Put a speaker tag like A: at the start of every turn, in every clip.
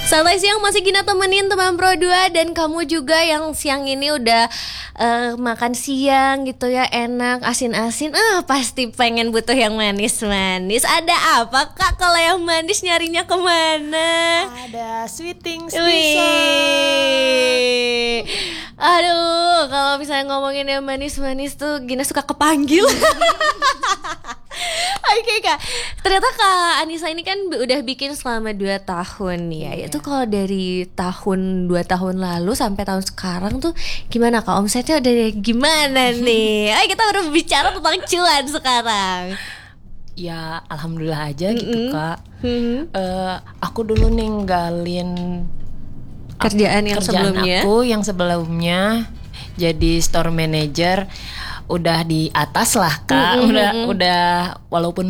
A: Selamat siang, masih Gina temenin teman Pro 2. Dan kamu juga yang siang ini udah makan siang gitu ya, enak, asin-asin, pasti pengen butuh yang manis-manis. Ada apa kak kalau yang manis nyarinya kemana?
B: Ada sweet things
A: Wih. Aduh, kalau misalnya ngomongin yang manis-manis tuh Gina suka kepanggil. Oke kak, ternyata Kak Anissa ini kan udah bikin selama 2 tahun ya. Itu kalau dari tahun 2 tahun lalu sampai tahun sekarang tuh gimana Kak? Omsetnya udah gimana nih? Ayo kita berbicara tentang cuan sekarang.
B: Ya alhamdulillah aja gitu kak. Aku dulu ninggalin
A: Kerjaan sebelumnya.
B: Aku yang sebelumnya jadi store manager. Udah di atas lah kak, udah walaupun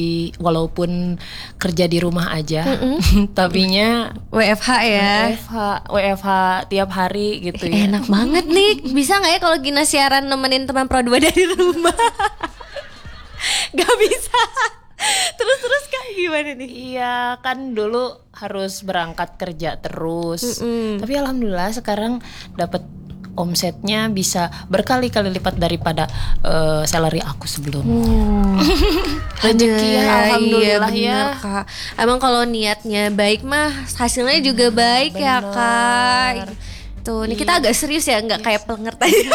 B: kerja di rumah aja, tapinya
A: WFH ya.
B: WFH tiap hari gitu ya.
A: Enak banget nih, bisa nggak ya kalau Gina siaran nemenin teman Pro 2 dari rumah? Gak bisa. Terus kak gimana nih?
B: Iya kan dulu harus berangkat kerja terus, tapi alhamdulillah sekarang dapat omsetnya bisa berkali-kali lipat daripada salary aku sebelumnya. Rezeki ya, alhamdulillah
A: iya, bener,
B: ya
A: kak. Emang kalau niatnya baik mah hasilnya juga baik ya kak. Tuh, nih kita agak serius ya, nggak kayak pengertian.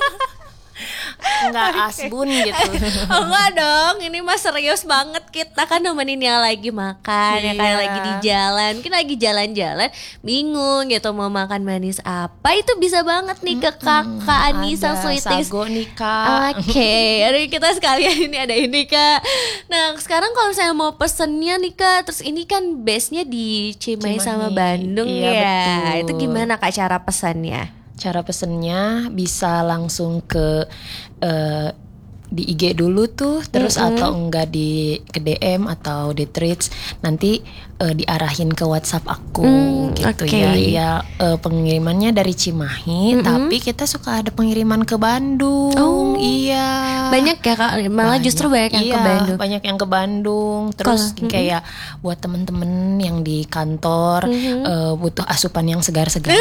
B: nggak asbun gitu.
A: Oh enggak dong, ini mah serius banget. Kita kan nemenin yang lagi makan, ya kan lagi di jalan. Mungkin lagi jalan-jalan bingung gitu mau makan manis apa. Itu bisa banget nih ke kakak Anissa Sweeties.
B: Sago nih kak.
A: Oke, hari kita sekalian ini ada ini kak. Nah sekarang kalau saya mau pesennya nih kak, terus ini kan base-nya di Cimahi sama Bandung ya.
B: Betul.
A: Itu gimana kak cara pesannya?
B: Cara pesennya bisa langsung ke di IG dulu tuh, terus atau enggak ke DM atau di tweets, nanti diarahin ke WhatsApp aku gitu ya. Ya pengirimannya dari Cimahi, tapi kita suka ada pengiriman ke Bandung. Iya.
A: Banyak ya kak, malah justru banyak yang ke Bandung.
B: Banyak yang ke Bandung. Terus kayak buat temen-temen yang di kantor butuh asupan yang segar-segar,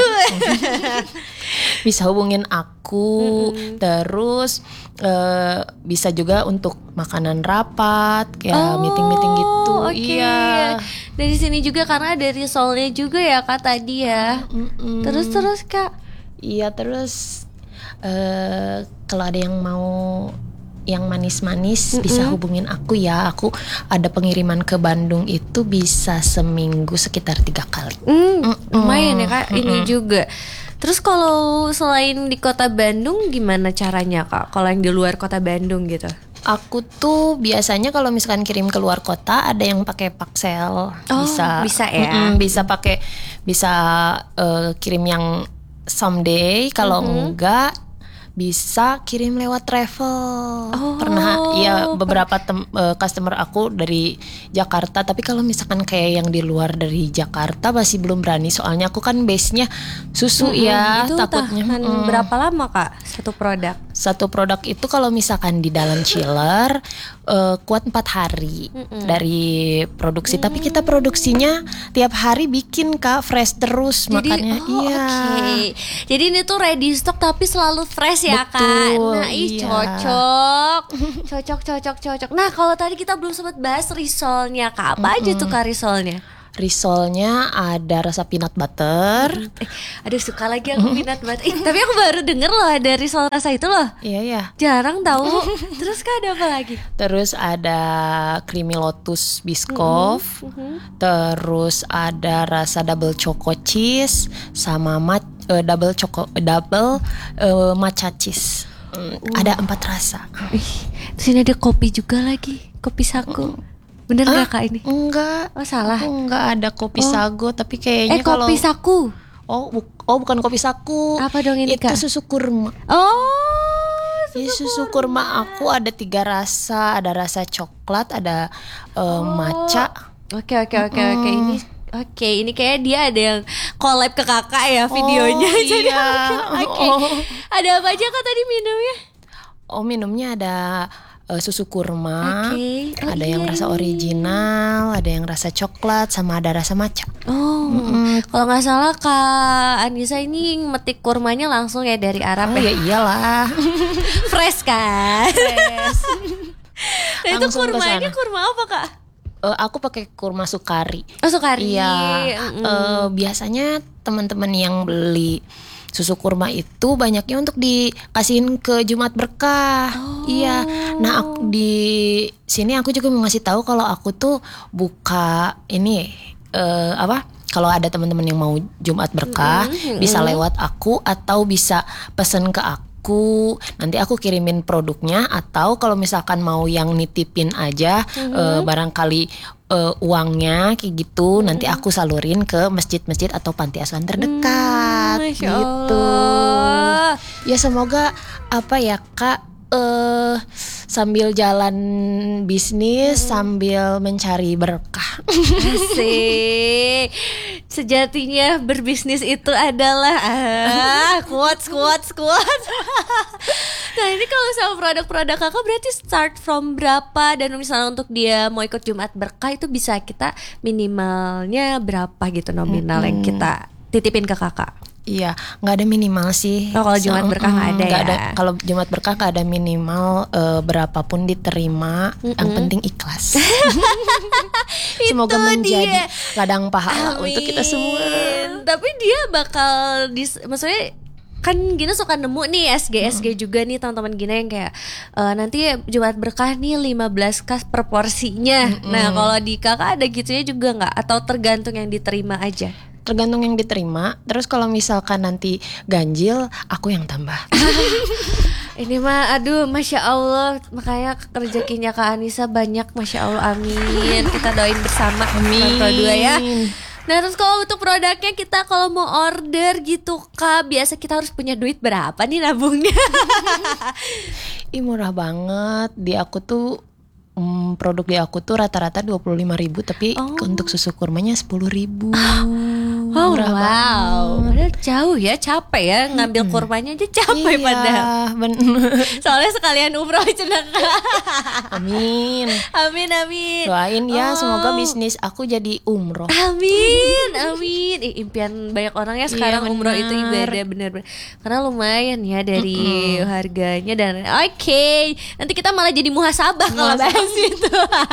B: bisa hubungin aku. Terus bisa juga untuk makanan rapat, kayak meeting-meeting gitu. Iya.
A: Dari sini juga karena ada risolnya juga ya kak tadi ya. Terus kak.
B: Iya, terus kalau ada yang mau yang manis-manis bisa hubungin aku ya. Aku ada pengiriman ke Bandung itu bisa seminggu sekitar 3 kali.
A: Lumayan ya kak. Ini juga. Terus kalau selain di kota Bandung gimana caranya kak? Kalau yang di luar kota Bandung gitu?
B: Aku tuh biasanya kalau misalkan kirim ke luar kota ada yang pakai Paxel.
A: Bisa ya.
B: Bisa kirim yang someday. Kalau enggak bisa kirim lewat travel. Pernah ya beberapa customer aku dari Jakarta, tapi kalau misalkan kayak yang di luar dari Jakarta masih belum berani, soalnya aku kan base-nya susu ya.
A: Itu
B: takutnya
A: berapa lama kak satu produk
B: itu kalau misalkan di dalam chiller kuat 4 hari dari produksi, tapi kita produksinya tiap hari bikin kak, fresh terus. Jadi, makanya
A: Jadi ini tuh ready stock tapi selalu fresh ya kak. Nah cocok. Nah kalau tadi kita belum sempat bahas risolnya kak, apa aja tuh kak risolnya?
B: Risolnya ada rasa peanut butter.
A: Aduh suka lagi aku peanut butter. Tapi aku baru denger loh ada risol rasa itu loh.
B: Iya.
A: Jarang tahu. Terus kak ada apa lagi?
B: Terus ada creamy lotus biscoff. Terus ada rasa double choco cheese sama double matcha cheese. Ada 4 rasa.
A: Terus ini ada kopi juga lagi, kopi sagu. Bener gak kak ini?
B: Enggak.
A: Oh salah.
B: Enggak ada kopi sagu, tapi kayaknya kalau
A: kopi saku.
B: Oh bukan kopi saku.
A: Apa dong ini kak?
B: Itu susu kurma. Susu kurma aku ada 3 rasa. Ada rasa coklat, ada matcha.
A: Oke. Ini kayak dia ada yang collab ke kakak ya videonya.
B: Iya.
A: Ada apa aja kak tadi minumnya?
B: Minumnya ada susu kurma,
A: Oke. Oh,
B: ada
A: iya,
B: yang rasa original, ada yang rasa coklat, sama ada rasa matcha.
A: Oh, kalau nggak salah Kak Anissa ini metik kurmanya langsung ya dari Arab
B: Oh
A: ya.
B: ya iyalah.
A: Fresh kan? Nah, itu
B: Langsung ke
A: kurmanya
B: sana.
A: kurma apa Kak?
B: Aku pakai kurma sukari.
A: Oh, sukari.
B: Iya, biasanya teman-teman yang beli susu kurma itu banyaknya untuk dikasihin ke Jumat Berkah. Iya. Nah, di sini aku juga mau ngasih tahu kalau aku tuh buka ini kalau ada teman-teman yang mau Jumat Berkah bisa lewat aku atau bisa pesen ke aku. Nanti aku kirimin produknya, atau kalau misalkan mau yang nitipin aja barangkali uangnya kayak gitu, nanti aku salurin ke masjid-masjid atau panti asuhan terdekat.
A: Masya
B: Gitu.
A: Allah.
B: Ya semoga apa ya Kak, sambil jalan bisnis sambil mencari berkah.
A: Asik. Sejatinya berbisnis itu adalah quotes. Nah, ini kalau sama produk-produk Kakak berarti start from berapa, dan misalnya untuk dia mau ikut Jumat Berkah itu bisa kita minimalnya berapa gitu nominal yang kita titipin ke Kakak?
B: Iya, nggak ada minimal sih.
A: Oh, kalau Jumat Berkah nggak ada
B: nggak
A: ya?
B: Kalau Jumat Berkah nggak ada minimal, berapapun diterima. Yang penting ikhlas. Semoga
A: Itu
B: menjadi
A: dia.
B: ladang pahala
A: Amin.
B: untuk kita semua.
A: Tapi dia bakal maksudnya kan Gina suka nemu nih SG juga nih teman-teman Gina yang kayak nanti Jumat Berkah nih 15 kas per porsinya. Nah, kalau di Kakak ada gitunya juga nggak, atau tergantung yang diterima aja?
B: Tergantung yang diterima. Terus kalau misalkan nanti ganjil, aku yang tambah.
A: Ini mah aduh Masya Allah, makanya rezekinya Kak Anissa banyak, Masya Allah, amin. Kita doain bersama, amin. Dua ya. Nah, terus kalau untuk produknya kita kalau mau order gitu Kak, biasa kita harus punya duit berapa nih nabungnya?
B: Ih, murah banget. Di aku tuh produk di aku tuh rata-rata 25.000, tapi untuk susu kurmanya 10.000.
A: Oh
B: Murah
A: wow,
B: banget.
A: padahal jauh ya, capek ya ngambil kurmanya aja capek
B: Iya,
A: padahal.
B: bener.
A: Soalnya sekalian umroh cenah.
B: Amin.
A: Amin.
B: Doain ya, semoga bisnis aku jadi umroh.
A: Amin. Impian banyak orang ya sekarang
B: Iya,
A: umroh itu
B: benar.
A: ibadah, bener-bener. Karena lumayan ya dari harganya, dan oke, nanti kita malah jadi muhasabah kalau bahas itu.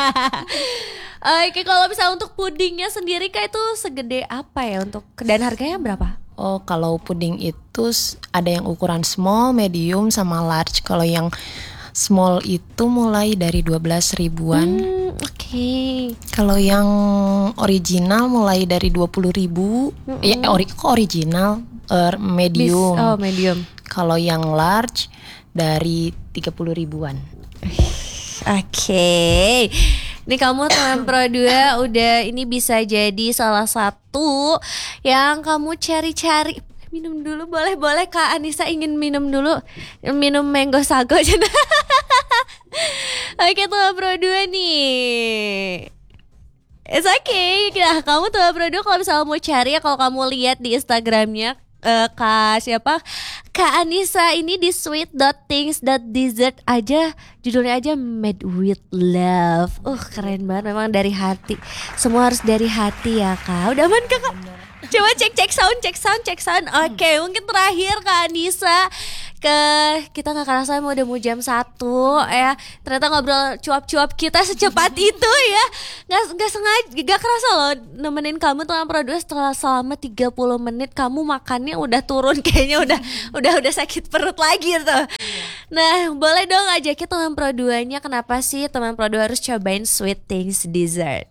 A: Oke, kalau misalnya untuk pudingnya sendiri Kak, itu segede apa ya untuk, dan harganya berapa?
B: Oh, kalau puding itu ada yang ukuran small, medium, sama large. Kalau yang small itu mulai dari 12 ribuan.
A: Oke.
B: Kalau yang original mulai dari 20.000. Ya, kok original? Medium.
A: Medium.
B: Kalau yang large dari 30 ribuan.
A: Oke. Ini kamu teman Pro 2 udah ini bisa jadi salah satu yang kamu cari-cari. Minum dulu, boleh Kak Anissa ingin minum dulu. Minum mango sago. Oke, teman Pro 2 nih. It's okay. Nah, kamu teman Pro 2 kalau misalnya mau cari ya, kalau kamu lihat di Instagramnya Kak Anissa ini di sweet.things.dessert aja, judulnya aja Made with Love. Keren banget, memang dari hati. Semua harus dari hati ya Kak. Udah aman Kak? Coba cek sound. Oke, mungkin terakhir Kak Anissa, kita nggak kerasa udah mau jam 1 ya. Ternyata ngobrol cuap-cuap kita secepat itu ya. Nggak kerasa loh nemenin kamu teman Pro 2 selama 30 menit. Kamu makannya udah turun, kayaknya udah sakit perut lagi tuh. Nah, boleh dong ajakin teman Pro 2-nya, kenapa sih teman Pro 2 harus cobain Sweet Things Dessert?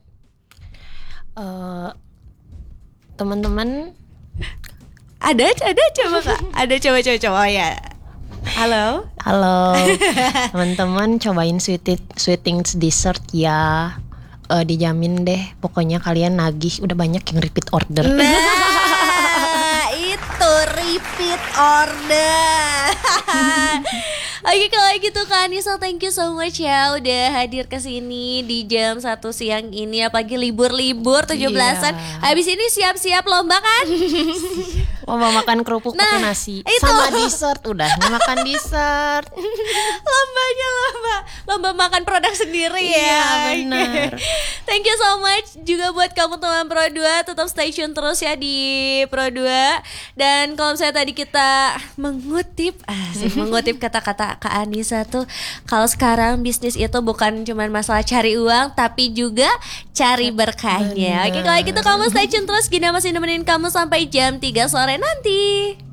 B: Teman-teman,
A: Ada coba Kak. Ada coba ya. Halo.
B: teman-teman, cobain Sweet Things Dessert ya. Dijamin deh, pokoknya kalian nagih. Udah banyak yang repeat order.
A: Nah, itu repeat order. Oke, kalau gitu Kak Anissa, thank you so much ya udah hadir ke sini di jam 1 siang ini, apalagi libur 17-an.
B: Iya.
A: Habis ini siap-siap lomba kan?
B: Lomba makan kerupuk pakai nasi
A: itu.
B: sama dessert, udah makan dessert.
A: Lombanya lomba makan produk sendiri ya.
B: Iya, benar.
A: Thank you so much juga buat kamu teman Pro 2. Tetap stay tune terus ya di Pro 2. Dan kalau misalnya tadi kita mengutip kata-kata Kak Anissa tuh, kalau sekarang bisnis itu bukan cuma masalah cari uang tapi juga cari berkahnya. Oke, kalau gitu kamu stay tune terus, Gina masih nemenin kamu sampai jam 3 sore nanti.